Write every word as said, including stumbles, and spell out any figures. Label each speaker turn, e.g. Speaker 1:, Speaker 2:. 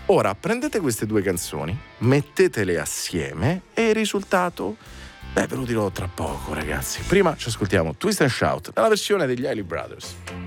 Speaker 1: Ora prendete queste due canzoni, mettetele assieme e il risultato, beh, ve lo dirò tra poco, ragazzi. Prima ci ascoltiamo Twist and Shout nella versione degli Hailey Brothers.